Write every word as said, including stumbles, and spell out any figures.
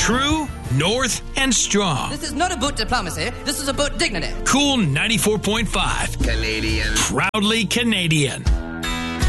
True, North, and Strong. This is not about diplomacy. This is about dignity. Cool ninety-four point five. Canadian. Proudly Canadian.